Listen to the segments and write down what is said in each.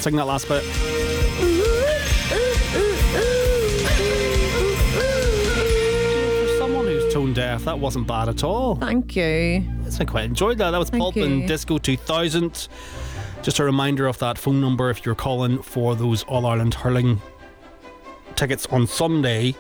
Sing that last bit. For someone who's tone deaf, that wasn't bad at all. Thank you. I quite enjoyed that. That was Pulp and Disco 2000. Just a reminder of that phone number if you're calling for those All-Ireland hurling tickets on Sunday.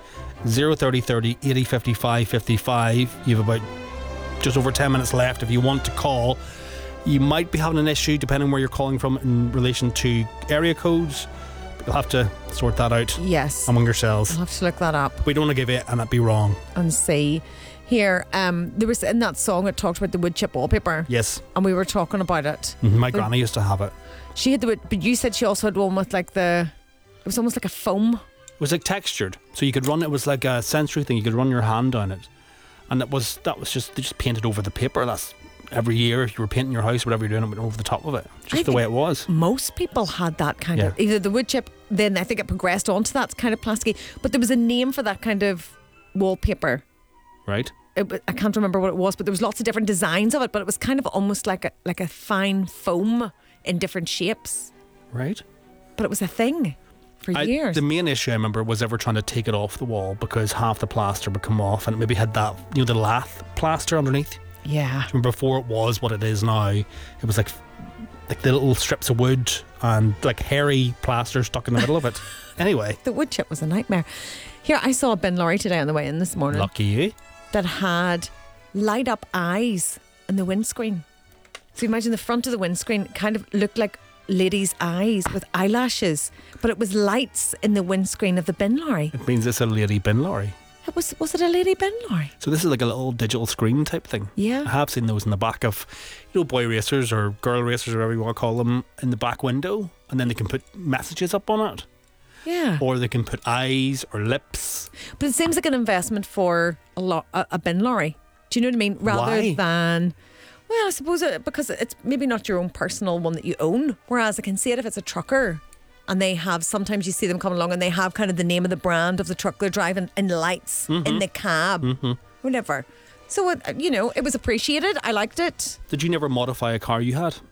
03030 80 55 55. You have about just over 10 minutes left if you want to call. You might be having an issue depending where you're calling from in relation to area codes. But you'll have to sort that out. Yes. Among yourselves. I'll have to look that up. We don't want to give it and it be wrong. And see. Here, there was in that song it talked about the wood chip wallpaper. Yes. And we were talking about it. My granny used to have it. She had the wood, but you said she also had one with like it was almost like a foam. It was like textured, so you could run. It was like a sensory thing. You could run your hand down it, and that was just they just painted over the paper. That's every year if you were painting your house, whatever you're doing, it went over the top of it. Just the way it was. Most people had that kind of either the wood chip. Then I think it progressed onto that kind of plasticky. But there was a name for that kind of wallpaper, right? I can't remember what it was, but there was lots of different designs of it. But it was kind of almost like a fine foam in different shapes, right? But it was a thing. For years. The main issue I remember was ever trying to take it off the wall because half the plaster would come off and it maybe had that, the lath plaster underneath. Yeah. Remember before it was what it is now, it was like the little strips of wood and like hairy plaster stuck in the middle of it. Anyway. The wood chip was a nightmare. Here, I saw a bin lorry today on the way in this morning. Lucky you. That had light up eyes in the windscreen. So you imagine the front of the windscreen kind of looked like ladies' eyes with eyelashes, but it was lights in the windscreen of the bin lorry. It means it's a lady bin lorry. Was it a lady bin lorry? So this is like a little digital screen type thing. Yeah. I have seen those in the back of, boy racers or girl racers or whatever you want to call them, in the back window, and then they can put messages up on it. Yeah. Or they can put eyes or lips. But it seems like an investment for a bin lorry. Do you know what I mean? Rather than... Well, I suppose because it's maybe not your own personal one that you own. Whereas I can see it if it's a trucker and they have, sometimes you see them coming along and they have kind of the name of the brand of the truck they're driving in lights in the cab, whatever. So, it was appreciated. I liked it. Did you never modify a car you had?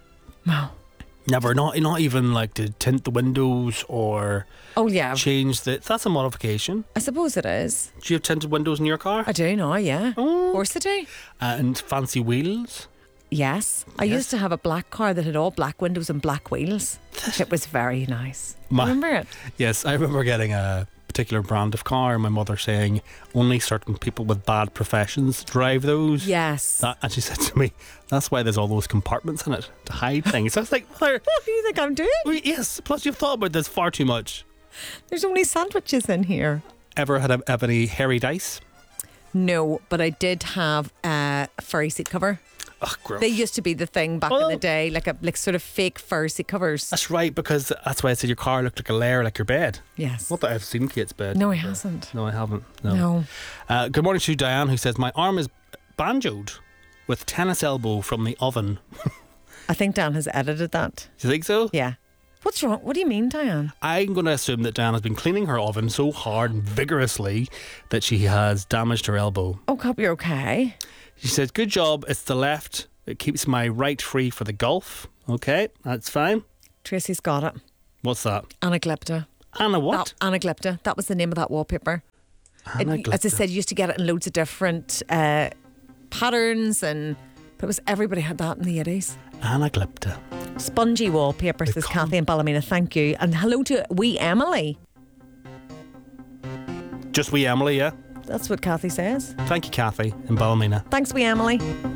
No. Never, not even like to tint the windows or change that's a modification. I suppose it is. Do you have tinted windows in your car? I do now, yeah. Oh. Of course I do. And fancy wheels? Yes. I used to have a black car that had all black windows and black wheels. It was very nice. Remember it? Yes, I remember getting a particular brand of car and my mother saying only certain people with bad professions drive those. Yes. And she said to me, that's why there's all those compartments in it to hide things. I was like, Mother, what do you think I'm doing? Yes, plus you've thought about this far too much. There's only sandwiches in here. Ever have any hairy dice? No, but I did have a furry seat cover. Oh, gross. They used to be the thing back in the day, like sort of fake fur seat covers. That's right, because that's why I said your car looked like a lair, like your bed. Yes. Not that I've seen Kate's bed. No, he hasn't. No, I haven't. No. Good morning to Diane, who says, my arm is banjoed with tennis elbow from the oven. I think Dan has edited that. Do you think so? Yeah. What's wrong? What do you mean, Diane? I'm going to assume that Diane has been cleaning her oven so hard and vigorously that she has damaged her elbow. Oh, hope you're okay. She says, good job, it's the left. It keeps my right free for the golf. Okay, that's fine. Tracy's got it. What's that? Anaglypta. Anna what? Anaglypta. That was the name of that wallpaper. As I said, you used to get it in loads of different patterns, but it was everybody had that in the 80s. Anaglypta. Spongy wallpaper, says Kathy and Ballymena. Thank you. And hello to wee Emily. Just wee Emily, yeah? That's what Kathy says. Thank you, Kathy and Ballymena. Thanks, wee Emily.